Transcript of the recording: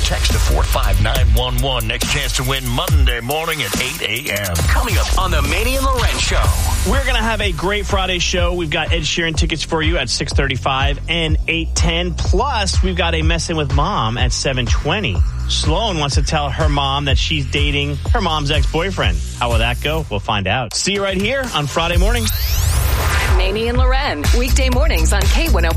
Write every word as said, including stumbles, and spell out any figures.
text to four five nine one one. Next chance to win Monday morning at eight a.m. Coming up on the Manny and Loren Show. We're going to have a great Friday show. We've got Ed Sheeran tickets for you at six thirty-five and eight ten. Plus, we've got a Messin' with Mom at seven twenty. Sloan wants to tell her mom that she's dating her mom's ex-boyfriend. How will that go? We'll find out. See you right here on Friday morning. Manny and Loren, weekday mornings on K one oh